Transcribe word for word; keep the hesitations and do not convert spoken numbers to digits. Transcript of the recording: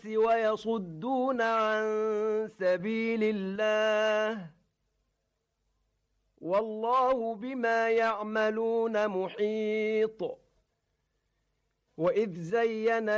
الناس ويصدون عن سبيل الله والله بما يعملون محيط وإذ زين